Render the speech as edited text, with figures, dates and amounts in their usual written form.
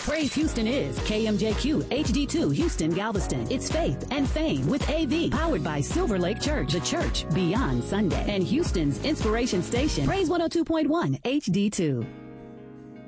Praise Houston is KMJQ HD2 Houston Galveston. It's faith and fame with AV, powered by Silver Lake Church, the church beyond Sunday, and Houston's inspiration station, Praise 102.1 HD2.